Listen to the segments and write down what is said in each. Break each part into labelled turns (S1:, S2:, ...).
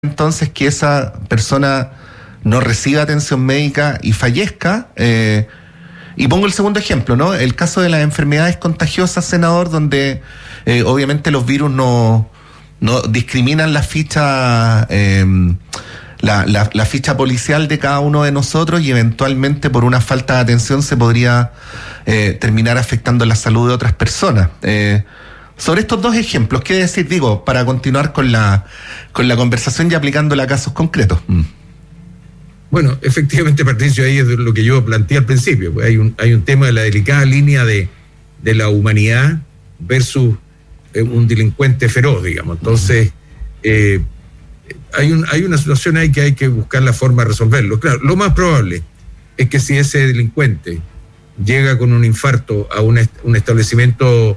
S1: entonces que esa persona no reciba atención médica y fallezca. Y pongo el segundo ejemplo, ¿no? El caso de las enfermedades contagiosas, senador, donde obviamente los virus no discriminan la ficha, la ficha policial de cada uno de nosotros, y eventualmente por una falta de atención se podría terminar afectando la salud de otras personas. Sobre estos dos ejemplos, ¿qué decir? Digo, para continuar con la conversación y aplicándola a casos concretos.
S2: Bueno, efectivamente, Patricio, ahí es lo que yo planteé al principio. Hay un tema de la delicada línea de la humanidad versus un delincuente feroz, digamos. Entonces, hay una situación ahí que hay que buscar la forma de resolverlo. Claro, lo más probable es que si ese delincuente llega con un infarto a un establecimiento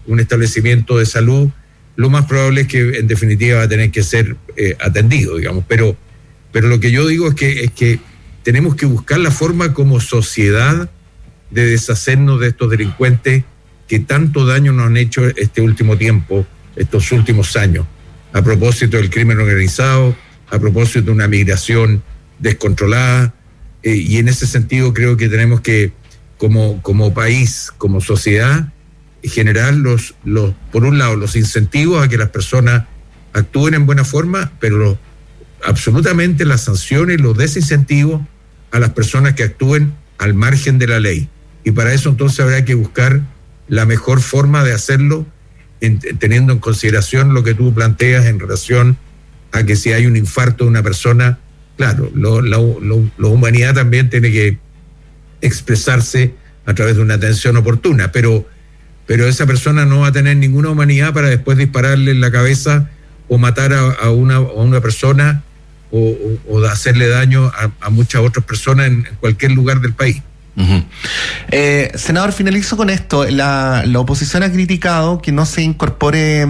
S2: de salud, lo más probable es que en definitiva va a tener que ser atendido, digamos. Pero lo que yo digo es que tenemos que buscar la forma como sociedad de deshacernos de estos delincuentes que tanto daño nos han hecho este último tiempo, estos últimos años, a propósito del crimen organizado, a propósito de una migración descontrolada, y en ese sentido creo que tenemos que, como país, como sociedad, generar por un lado los incentivos a que las personas actúen en buena forma, pero absolutamente las sanciones, los desincentivos a las personas que actúen al margen de la ley. Y para eso entonces habrá que buscar la mejor forma de hacerlo, teniendo en consideración lo que tú planteas en relación a que si hay un infarto de una persona, claro, la humanidad también tiene que expresarse a través de una atención oportuna, pero esa persona no va a tener ninguna humanidad para después dispararle en la cabeza o matar a una persona o hacerle daño a muchas otras personas en cualquier lugar del país.
S1: Uh-huh. Senador, finalizo con esto. La oposición ha criticado que no se incorpore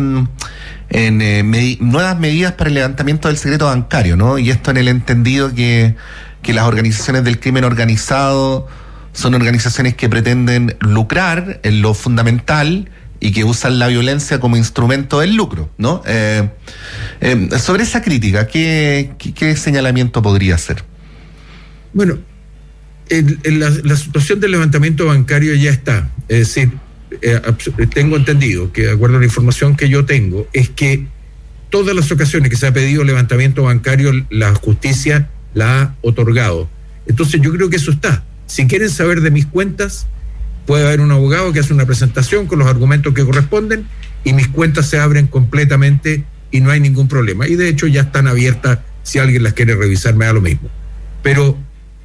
S1: nuevas medidas para el levantamiento del secreto bancario, ¿no? Y esto en el entendido que las organizaciones del crimen organizado son organizaciones que pretenden lucrar en lo fundamental y que usan la violencia como instrumento del lucro, ¿no? Sobre esa crítica, ¿qué señalamiento podría hacer?
S2: Bueno, la situación del levantamiento bancario ya está. Es decir, tengo entendido que, de acuerdo a la información que yo tengo, es que todas las ocasiones que se ha pedido levantamiento bancario, la justicia la ha otorgado. Entonces yo creo que eso está. Si quieren saber de mis cuentas, puede haber un abogado que hace una presentación con los argumentos que corresponden y mis cuentas se abren completamente y no hay ningún problema. Y de hecho ya están abiertas, si alguien las quiere revisar me da lo mismo. Pero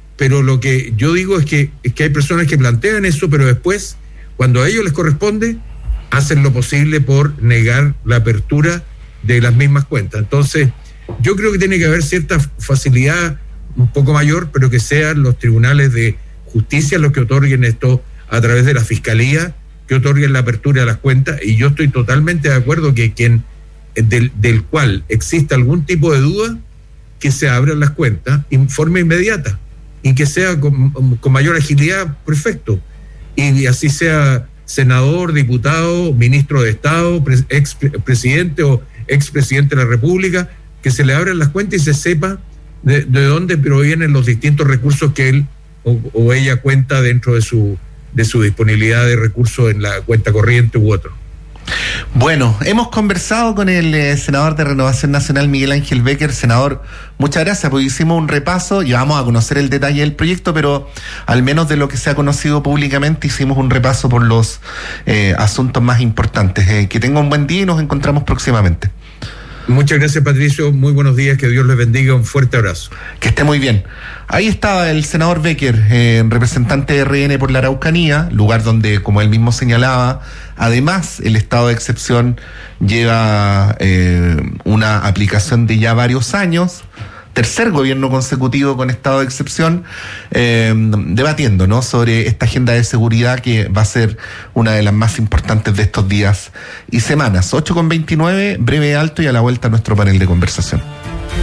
S2: lo que yo digo es que hay personas que plantean eso, pero después, cuando a ellos les corresponde, hacen lo posible por negar la apertura de las mismas cuentas. Entonces, yo creo que tiene que haber cierta facilidad un poco mayor, pero que sean los tribunales de justicia los que otorguen esto a través de la fiscalía, que otorguen la apertura de las cuentas, y yo estoy totalmente de acuerdo que quien del cual exista algún tipo de duda, que se abran las cuentas en forma inmediata y que sea con mayor agilidad, perfecto, y así sea senador, diputado, ministro de Estado, expresidente o expresidente de la República, que se le abran las cuentas y se sepa de dónde provienen los distintos recursos que él o ella cuenta dentro de su disponibilidad de recursos en la cuenta corriente u otro.
S1: Bueno, hemos conversado con el senador de Renovación Nacional, Miguel Ángel Becker. Senador, muchas gracias, porque hicimos un repaso y vamos a conocer el detalle del proyecto, pero al menos de lo que se ha conocido públicamente hicimos un repaso por los asuntos más importantes. Que tenga un buen día y nos encontramos próximamente.
S2: Muchas gracias, Patricio, muy buenos días, que Dios les bendiga, un fuerte abrazo.
S1: Que esté muy bien. Ahí estaba el senador Becker, representante de RN por la Araucanía, lugar donde, como él mismo señalaba, además el estado de excepción lleva una aplicación de ya varios años, tercer gobierno consecutivo con estado de excepción, debatiendo, ¿no?, sobre esta agenda de seguridad que va a ser una de las más importantes de estos días y semanas. 8:29, breve alto y a la vuelta nuestro panel de conversación.